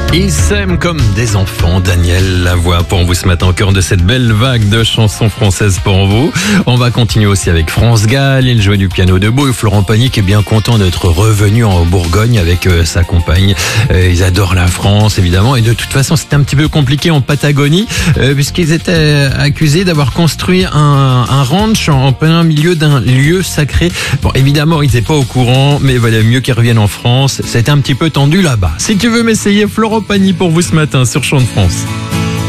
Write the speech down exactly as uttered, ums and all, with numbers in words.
Ils s'aiment comme des enfants. Daniel Lavoie pour vous ce matin au cœur de cette belle vague de chansons françaises pour vous. On va continuer aussi avec France Gall. Il jouait du piano debout et Florent Pagny qui est bien content d'être revenu en Bourgogne avec euh, sa compagne. Euh, ils adorent la France évidemment et de toute façon c'était un petit peu compliqué en Patagonie euh, puisqu'ils étaient accusés d'avoir construit un, un ranch en plein milieu d'un lieu sacré. Bon évidemment ils n'étaient pas au courant mais il valait mieux qu'ils reviennent en France. C'était un petit peu tendu là-bas. Si tu veux m'essayer, Florent Pagny pour vous ce matin sur Chant de France.